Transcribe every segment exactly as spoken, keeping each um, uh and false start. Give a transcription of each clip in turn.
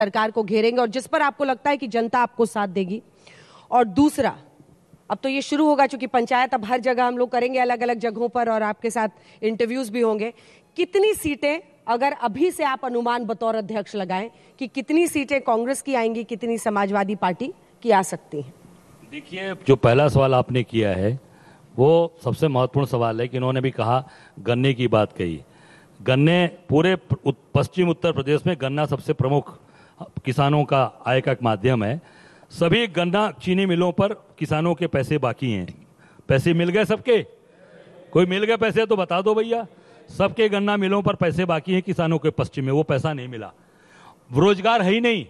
सरकार को घेरेंगे और जिस पर आपको लगता है कि जनता आपको साथ देगी? और दूसरा, अब तो ये शुरू होगा चूंकि पंचायत अब हर जगह हम लोग करेंगे अलग अलग जगहों पर और आपके साथ इंटरव्यूज भी होंगे, कितनी सीटें अगर अभी से आप अनुमान बतौर अध्यक्ष लगाएं कि कितनी सीटें कांग्रेस की आएंगी, कितनी समाजवादी पार्टी की आ सकती हैं? देखिए, जो पहला सवाल आपने किया है वो सबसे महत्वपूर्ण सवाल है कि इन्होंने भी कहा, गन्ने की बात कही। गन्ने पूरे पश्चिम उत्तर प्रदेश में गन्ना सबसे प्रमुख किसानों का आय का माध्यम है। सभी गन्ना चीनी मिलों पर किसानों के पैसे बाकी हैं। पैसे मिल गए सबके? कोई मिल गए पैसे तो बता दो भैया। सबके गन्ना मिलों पर पैसे बाकी हैं किसानों के पश्चिम में, वो पैसा नहीं मिला। रोजगार है ही नहीं,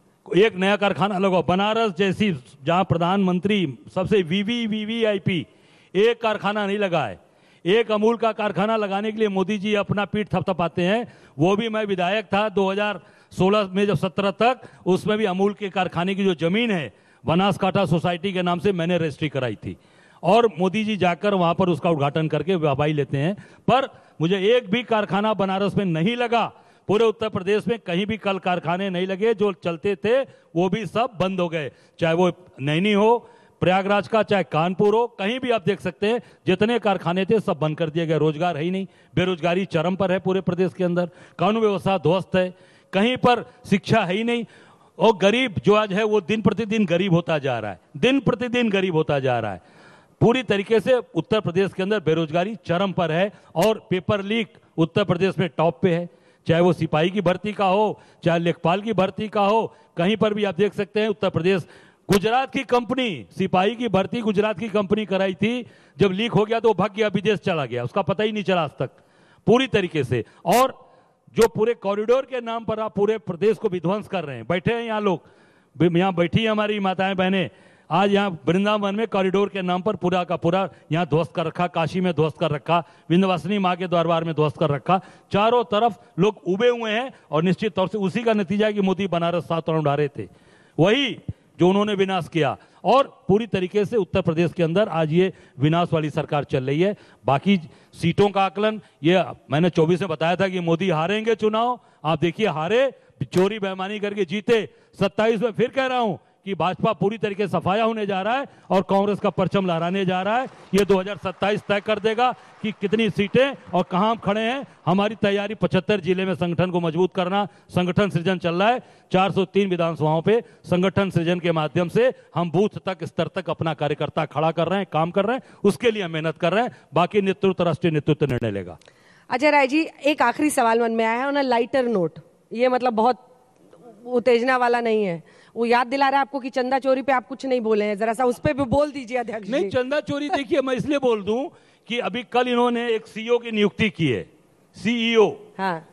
एक नया कारखाना लगाओ। बनारस जैसी जहां प्रधानमंत्री सबसे वीवी वीवीआईपी, एक कारखाना नहीं लगा है। एक अमूल का कारखाना लगाने के लिए मोदी जी अपना पीठ थपथपाते हैं। वो भी मैं विधायक था दो हज़ार सोलह में जब सत्रह तक, उसमें भी अमूल के कारखाने की जो जमीन है बनासकाठा सोसाइटी के नाम से मैंने रजिस्ट्री कराई थी और मोदी जी जाकर वहां पर उसका उद्घाटन करके वाहवाही लेते हैं। पर मुझे एक भी कारखाना बनारस में नहीं लगा। पूरे उत्तर प्रदेश में कहीं भी कल कारखाने नहीं लगे, जो चलते थे वो भी सब बंद हो गए। चाहे वो नैनी हो, प्रयागराज का, चाहे कानपुर हो, कहीं भी आप देख सकते हैं जितने कारखाने थे सब बंद कर दिए गए। रोजगार है ही नहीं, बेरोजगारी चरम पर है पूरे प्रदेश के अंदर, कानून व्यवस्था ध्वस्त है, कहीं पर शिक्षा है ही नहीं। और गरीब जो आज है वो दिन प्रतिदिन गरीब होता जा रहा है, दिन प्रतिदिन गरीब होता जा रहा है। पूरी तरीके से उत्तर प्रदेश के अंदर बेरोजगारी चरम पर है और पेपर लीक उत्तर प्रदेश में टॉप पे है। चाहे वो सिपाही की भर्ती का हो, चाहे लेखपाल की भर्ती का हो, कहीं पर भी आप देख सकते हैं उत्तर प्रदेश। गुजरात की कंपनी सिपाही की भर्ती गुजरात की कंपनी कराई थी, जब लीक हो गया तो भाग गया, विदेश चला गया, उसका पता ही नहीं चला आज तक पूरी तरीके से। और जो पूरे कॉरिडोर के नाम पर आप पूरे प्रदेश को विध्वंस कर रहे हैं। बैठे हैं यहाँ लोग, यहाँ बैठी हैं हमारी माताएं बहनें, आज यहाँ वृंदावन में कॉरिडोर के नाम पर पूरा का पूरा यहाँ ध्वस्त कर रखा, काशी में ध्वस्त कर रखा, विंध्यवासिनी माँ के दरबार में ध्वस्त कर रखा। चारों तरफ लोग उबे हुए हैं और निश्चित तौर से उसी का नतीजा है कि मोदी बनारस सात राउंड हारे थे, वही जो उन्होंने विनाश किया। और पूरी तरीके से उत्तर प्रदेश के अंदर आज ये विनाश वाली सरकार चल रही है। बाकी सीटों का आकलन ये मैंने चौबीस में बताया था कि मोदी हारेंगे चुनाव। आप देखिए, हारे, चोरी बेईमानी करके जीते। सत्ताईस में फिर कह रहा हूं कि भाजपा पूरी तरीके से सफाया होने जा रहा है और कांग्रेस का परचम लहराने जा रहा है। ये दो हज़ार सत्ताईस तय कर देगा कि कितनी सीटें और कहां हम खड़े हैं। हमारी तैयारी पचहत्तर जिले में संगठन को मजबूत करना, संगठन सृजन चल रहा है। चार सौ तीन विधानसभाओं पे संगठन सृजन के माध्यम से हम बूथ तक, स्तर तक अपना कार्यकर्ता खड़ा कर रहे हैं, काम कर रहे हैं, उसके लिए हम मेहनत कर रहे हैं। बाकी नेतृत्व राष्ट्रीय नेतृत्व निर्णय लेगा। अजय राय जी, एक आखिरी सवाल मन में आया है, लाइटर नोट, ये मतलब बहुत उत्तेजना वाला नहीं है, वो याद दिला रहा है आपको कि चंदा चोरी पे आप कुछ नहीं बोले हैं, जरा सा उस पे भी बोल दीजिए अध्यक्ष। नहीं, चंदा चोरी देखिए मैं इसलिए बोल दूं कि अभी कल इन्होंने एक सीईओ की नियुक्ति की है, सीईओ। हाँ,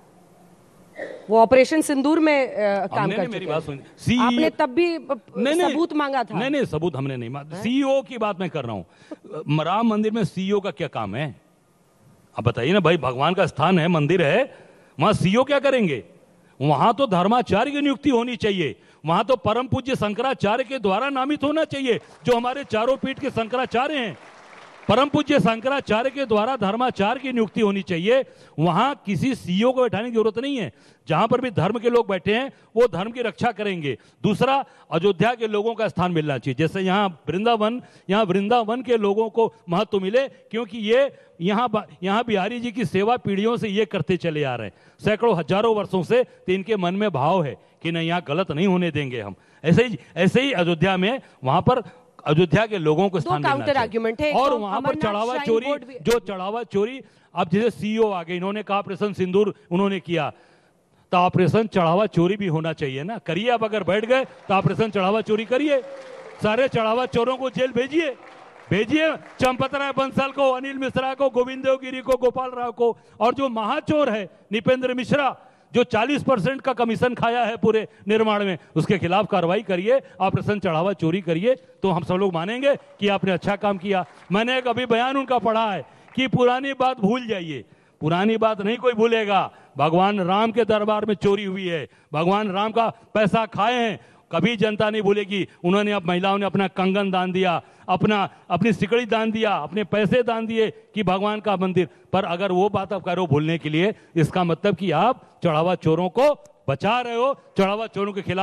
वो ऑपरेशन सिंदूर में आ, काम कर मेरी चुके बात हैं। सीईओ आपने तब भी सबूत मांगा था। नहीं नहीं, सबूत हमने नहीं मांगा, सीईओ की बात मैं कर रहा हूं। राम मंदिर में सीईओ का क्या काम है? आप बताइए ना भाई, भगवान का स्थान है, मंदिर है, वहां सीईओ क्या करेंगे? वहां तो धर्माचार्य की नियुक्ति होनी चाहिए, वहां तो परम पूज्य शंकराचार्य के द्वारा नामित होना चाहिए, जो हमारे चारों पीठ के शंकराचार्य हैं। परम पूज्य शंकराचार्य के द्वारा धर्माचार्य की नियुक्ति होनी चाहिए। वहां किसी सीईओ को बैठाने की जरूरत नहीं है। जहां पर भी धर्म के लोग बैठे हैं वो धर्म की रक्षा करेंगे। दूसरा, अयोध्या के लोगों का स्थान मिलना चाहिए, जैसे यहाँ वृंदावन, यहाँ वृंदावन के लोगों को महत्व मिले, क्योंकि ये यहाँ यहाँ बिहारी जी की सेवा पीढ़ियों से ये करते चले आ रहे हैं, सैकड़ों हजारों वर्षों से। तो इनके मन में भाव है कि नहीं, यहाँ गलत नहीं होने देंगे हम। ऐसे ही ऐसे ही अयोध्या में, वहां पर अयोध्या के लोगों को स्थान काउंटर आर्ग्यूमेंट है। और वहां पर चढ़ावा चोरी, जो चढ़ावा चोरी, अब जैसे सीईओ आ गए, इन्होंने कहा ऑपरेशन सिंदूर उन्होंने किया, तो ऑपरेशन चढ़ावा चोरी भी होना चाहिए ना। करिए, आप अगर बैठ गए तो ऑपरेशन चढ़ावा चोरी करिए, सारे चढ़ावा चोरों को जेल भेजिए, भेजिए चंपत राय बंसल को, अनिल मिश्रा को, गोविंद देवगिरी को, गोपाल राव को, और जो महाचोर है निपेंद्र मिश्रा, जो चालीस परसेंट का कमीशन खाया है पूरे निर्माण में, उसके खिलाफ कार्रवाई करिए, ऑपरेशन चढ़ावा चोरी करिए, तो हम सब लोग मानेंगे कि आपने अच्छा काम किया। मैंने एक अभी बयान उनका पढ़ा है कि पुरानी बात भूल जाइए। पुरानी बात नहीं कोई भूलेगा। भगवान राम के दरबार में चोरी हुई है, भगवान राम का पैसा खाए हैं, कभी जनता नहीं भूलेगी। उन्होंने, अब महिलाओं ने अपना कंगन दान दिया, अपना अपनी सिकड़ी दान दिया, अपने पैसे दान दिए कि भगवान का मंदिर। पर अगर वो बात आप करो भूलने के लिए, इसका मतलब कि आप चढ़ावा चोरों को बचा रहे हो चढ़ावा चोरों के खिलाफ।